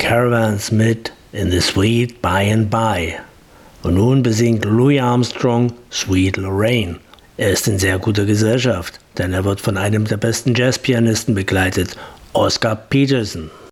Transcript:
Caravans mit In the Sweet By and By. Und nun besingt Louis Armstrong Sweet Lorraine. Er ist in sehr guter Gesellschaft, denn er wird von einem der besten Jazzpianisten begleitet, Oscar Peterson.